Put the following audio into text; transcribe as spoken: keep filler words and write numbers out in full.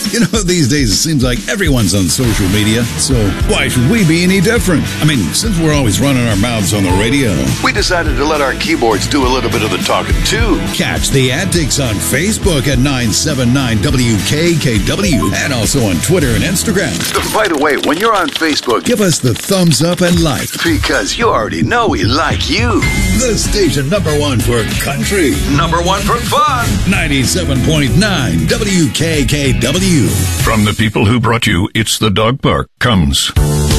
You know, these days it seems like everyone's on social media, so why should we be any different? I mean, since we're always running our mouths on the radio, we decided to let our keyboards do a little bit of the talking, too. Catch the antics on Facebook at nine seven nine W K K W and also on Twitter and Instagram. By the way, when you're on Facebook, give us the thumbs up and like. Because you already know we like you. The station number one for country. Number one for fun. ninety-seven point nine W K K W. From the people who brought you It's the Dog Park comes